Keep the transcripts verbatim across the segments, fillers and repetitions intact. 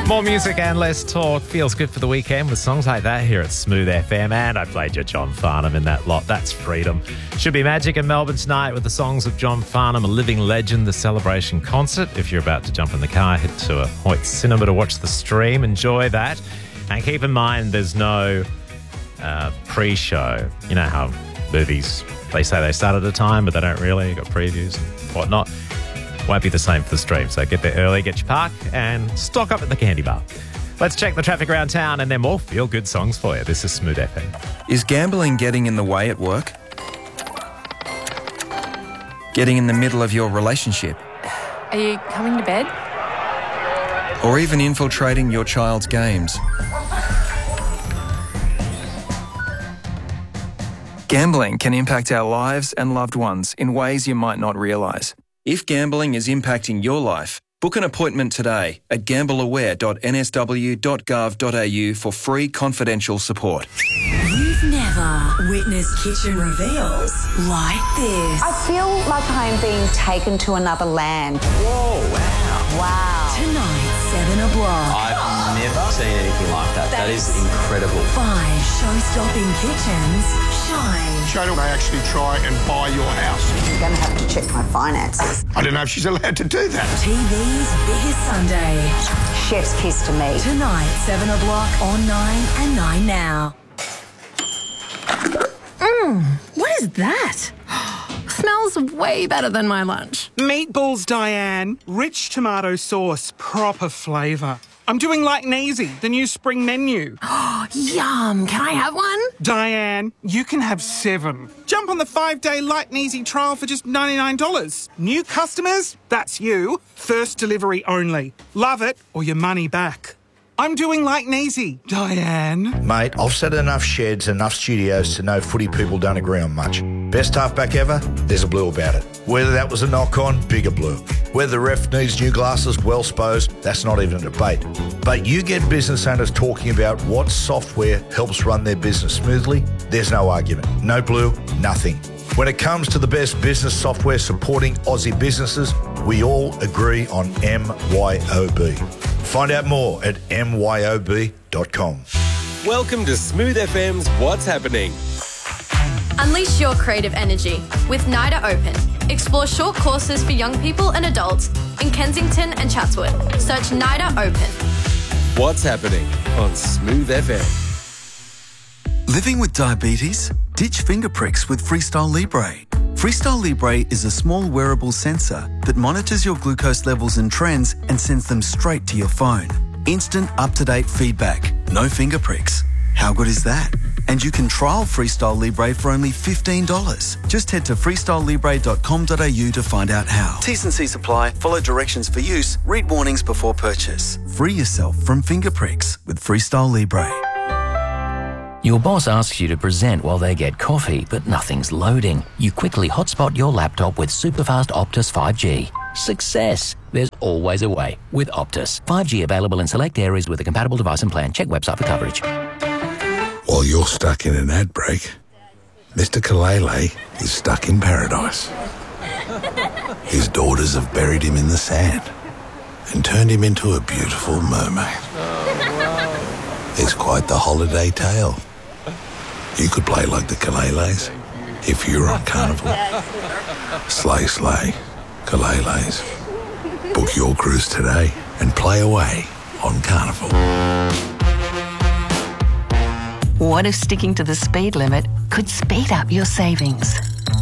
More music and less talk feels good for the weekend with songs like that here at Smooth F M. And I played your John Farnham in that lot. That's freedom. Should be magic in Melbourne tonight with the songs of John Farnham, a living legend, the Celebration concert. If you're about to jump in the car, head to a Hoyt Cinema to watch the stream. Enjoy that. And keep in mind there's no uh, pre-show. You know how movies, they say they start at a time, but they don't really. You've got previews and whatnot. Won't be the same for the stream, so get there early, get your park, and stock up at the candy bar. Let's check the traffic around town, and then more feel-good songs for you. This is Smooth F M. Is gambling getting in the way at work? Getting in the middle of your relationship? Are you coming to bed? Or even infiltrating your child's games? Gambling can impact our lives and loved ones in ways you might not realise. If gambling is impacting your life, book an appointment today at gamble aware dot n s w dot gov dot a u for free confidential support. You've never witnessed kitchen reveals like this. I feel like I'm being taken to another land. Whoa, wow. Wow. Tonight, seven o'clock. I've never seen anything like that. That is incredible. Five show-stopping kitchens shine. Shona may actually try and buy your house. I'm going to have to check my finances. I don't know if she's allowed to do that. T V's biggest Sunday. Chef's kiss to me. Tonight, seven o'clock on nine and nine now. Mmm, what is that? Smells way better than my lunch. Meatballs, Diane. Rich tomato sauce, proper flavour. I'm doing like Neasy, the new spring menu. Yum, can I have one? Diane, you can have seven. Jump on the five-day Like Neasy trial for just ninety-nine dollars. New customers? That's you. First delivery only. Love it or your money back. I'm doing like Neasy, Diane. Mate, I've set enough sheds, enough studios to know footy people don't agree on much. Best halfback ever? There's a blue about it. Whether that was a knock-on, bigger blue. Whether the ref needs new glasses, well sposed, that's not even a debate. But you get business owners talking about what software helps run their business smoothly, there's no argument. No blue, nothing. When it comes to the best business software supporting Aussie businesses, we all agree on M Y O B. Find out more at m y o b dot com. Welcome to Smooth F M's What's Happening. Unleash your creative energy with NIDA Open. Explore short courses for young people and adults in Kensington and Chatswood. Search NIDA Open. What's Happening on Smooth F M. Living with diabetes? Ditch finger pricks with Freestyle Libre. Freestyle Libre is a small wearable sensor that monitors your glucose levels and trends and sends them straight to your phone. Instant, up-to-date feedback. No finger pricks. How good is that? And you can trial Freestyle Libre for only fifteen dollars. Just head to freestyle libre dot com dot a u to find out how. T's and C's apply. Follow directions for use. Read warnings before purchase. Free yourself from finger pricks with Freestyle Libre. Your boss asks you to present while they get coffee, but nothing's loading. You quickly hotspot your laptop with superfast Optus five G. Success! There's always a way with Optus. five G available in select areas with a compatible device and plan. Check website for coverage. While you're stuck in an ad break, Mister Kalele is stuck in paradise. His daughters have buried him in the sand and turned him into a beautiful mermaid. It's quite the holiday tale. You could play like the Kaleles if you were on Carnival. Slay, slay, Kaleles. Book your cruise today and play away on Carnival. What if sticking to the speed limit could speed up your savings?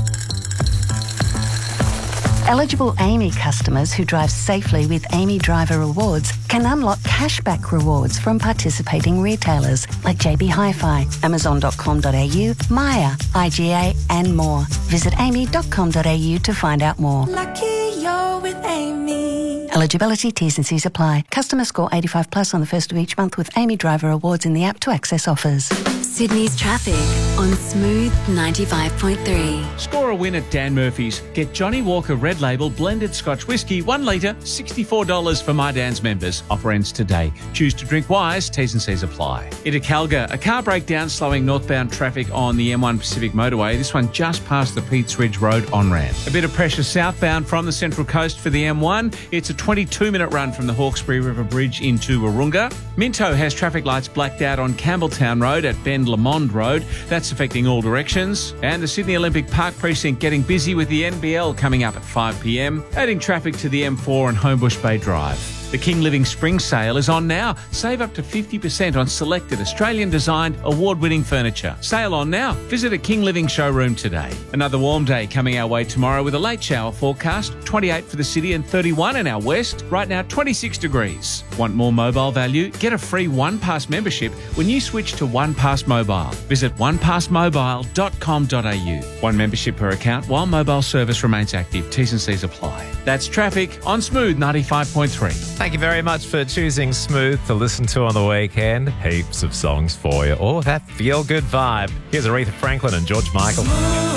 Eligible Amy customers who drive safely with Amy Driver Rewards can unlock cashback rewards from participating retailers like J B Hi-Fi, amazon dot com dot a u, Maya, I G A and more. Visit amy dot com dot a u to find out more. Lucky you're with Amy. Eligibility, T's and C's apply. Customer score eighty-five plus on the first of each month with Amy Driver Rewards in the app to access offers. Sydney's traffic on Smooth ninety-five point three. Score a win at Dan Murphy's. Get Johnny Walker Red Label Blended Scotch Whisky, one litre, sixty-four dollars for My Dan's members. Offer ends today. Choose to drink wise. T's and C's apply. Into Calga, a car breakdown slowing northbound traffic on the M one Pacific Motorway. This one just past the Peats Ridge Road on-ramp. A bit of pressure southbound from the Central Coast for the M one. It's a twenty-two minute run from the Hawkesbury River Bridge into Wahroonga. Minto has traffic lights blacked out on Campbelltown Road at Bend Lamond Road. That's affecting all directions. And the Sydney Olympic Park precinct getting busy with the N B L coming up at five p m, adding traffic to the M four and Homebush Bay Drive. The King Living Spring Sale is on now. Save up to fifty percent on selected Australian-designed, award-winning furniture. Sale on now. Visit a King Living showroom today. Another warm day coming our way tomorrow with a late shower forecast. twenty-eight for the city and thirty-one in our west. Right now, twenty-six degrees. Want more mobile value? Get a free OnePass membership when you switch to OnePass Mobile. Visit one pass mobile dot com dot a u. One membership per account while mobile service remains active. T's and C's apply. That's traffic on Smooth ninety-five point three. Thank you very much for choosing Smooth to listen to on the weekend. Heaps of songs for you. All of that feel-good vibe. Here's Aretha Franklin and George Michael.